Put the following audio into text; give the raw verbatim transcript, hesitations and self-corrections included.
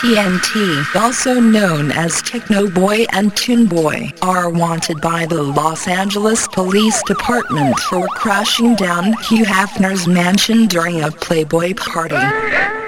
T N T, also known as Techno Boy and Toon Boy, are wanted by the Los Angeles Police Department for crashing down Hugh Hefner's mansion during a Playboy party.